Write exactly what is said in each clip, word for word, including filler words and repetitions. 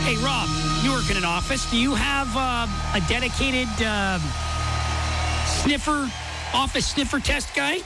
Hey, Rob, you work in an office. Do you have uh, a dedicated uh, sniffer, office sniffer test guy?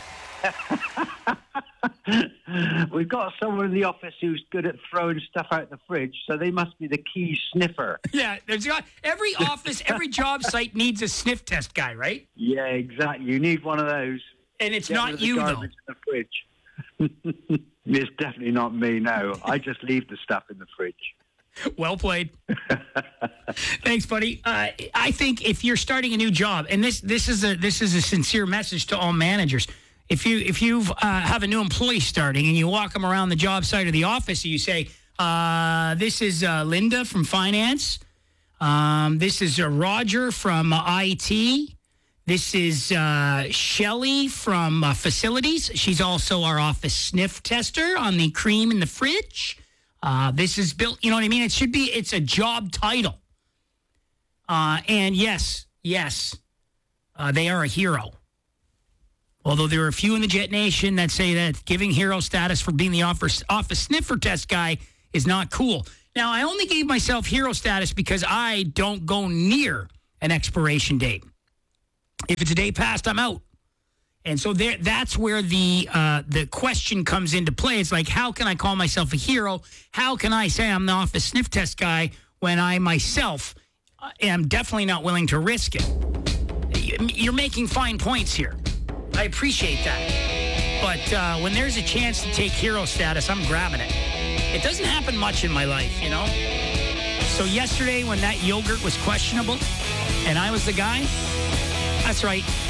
We've got someone in the office who's good at throwing stuff out the fridge, so they must be the key sniffer. Yeah, there's got every office, every job site needs a sniff test guy, right? Yeah, exactly. You need one of those. And it's Get rid not of the you, though. garbage in the fridge. It's definitely not me, no. I just leave the stuff in the fridge. Well played. Thanks, buddy. Uh, I think if you're starting a new job, and this this is a this is a sincere message to all managers. If you if you uh, have a new employee starting and you walk them around the job site or the office, and you say, uh, "This is uh, Linda from finance. Um, this is uh, Roger from uh, I T. This is uh, Shelly from uh, facilities. She's also our office sniff tester on the cream in the fridge." Uh, this is built, you know what I mean? It should be, it's a job title. Uh, and yes, yes, uh, they are a hero. Although there are a few in the Jet Nation that say that giving hero status for being the office, office sniffer test guy is not cool. Now, I only gave myself hero status because I don't go near an expiration date. If it's a day past, I'm out. And so there, that's where the uh, the question comes into play. It's like, how can I call myself a hero? How can I say I'm the office sniff test guy when I myself am definitely not willing to risk it? You're making fine points here. I appreciate that. But uh, when there's a chance to take hero status, I'm grabbing it. It doesn't happen much in my life, you know? So yesterday when that yogurt was questionable and I was the guy, that's right.